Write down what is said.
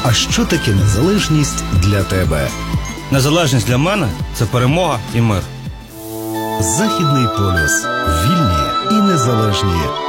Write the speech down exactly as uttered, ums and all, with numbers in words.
А що таке незалежність для тебе? Незалежність для мене – це перемога і мир. Західний полюс. Вільні і незалежні.